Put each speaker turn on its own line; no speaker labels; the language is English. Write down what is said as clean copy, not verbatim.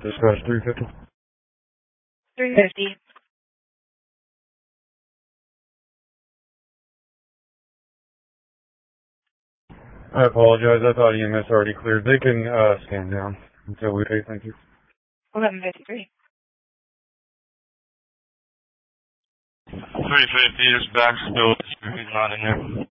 Dispatch 350.
350.
I apologize. I thought EMS already cleared. They can stand down until we pay. Thank you.
1153.
350, this back still, he's not in there.